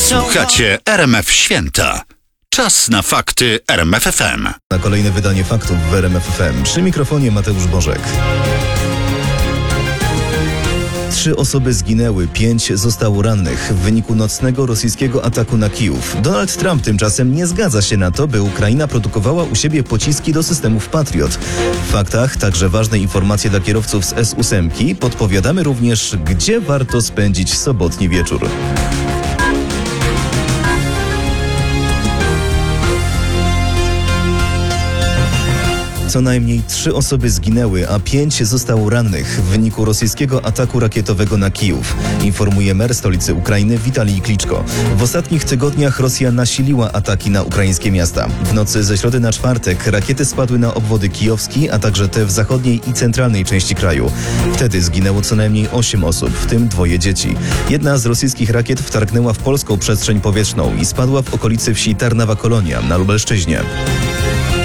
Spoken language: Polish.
Słuchacie RMF Święta. Czas na fakty RMF FM. Na kolejne wydanie faktów w RMF FM. Przy mikrofonie Mateusz Bożek. 3 osoby zginęły, 5 zostało rannych w wyniku nocnego rosyjskiego ataku na Kijów. Donald Trump tymczasem nie zgadza się na to, by Ukraina produkowała u siebie pociski do systemów Patriot. W faktach także ważne informacje dla kierowców z S8. Podpowiadamy również, gdzie warto spędzić sobotni wieczór. Co najmniej 3 osoby zginęły, a 5 zostało rannych w wyniku rosyjskiego ataku rakietowego na Kijów, informuje mer stolicy Ukrainy Witalij Kliczko. W ostatnich tygodniach Rosja nasiliła ataki na ukraińskie miasta. W nocy ze środy na czwartek rakiety spadły na obwody kijowski, a także te w zachodniej i centralnej części kraju. Wtedy zginęło co najmniej 8 osób, w tym 2 dzieci. Jedna z rosyjskich rakiet wtargnęła w polską przestrzeń powietrzną i spadła w okolicy wsi Tarnawa Kolonia na Lubelszczyźnie.